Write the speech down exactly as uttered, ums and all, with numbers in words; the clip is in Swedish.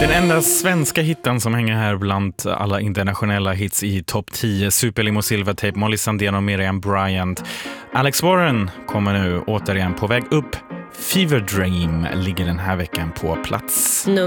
Den enda svenska hitten som hänger här bland alla internationella hits i topp tio. Superlimo, Silvertape, Molly Sandén och Miriam Bryant. Alex Warren kommer nu återigen på väg upp. Fever Dream ligger den här veckan på plats